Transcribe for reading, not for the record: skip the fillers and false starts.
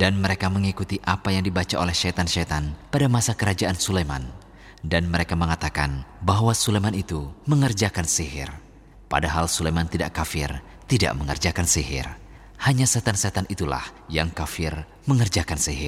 Dan mereka mengikuti apa yang dibaca oleh syaitan-syaitan pada masa kerajaan Sulaiman. Dan mereka mengatakan bahwa Sulaiman itu mengerjakan sihir. Padahal Sulaiman tidak kafir, tidak mengerjakan sihir. Hanya setan-setan itulah yang kafir mengerjakan sihir.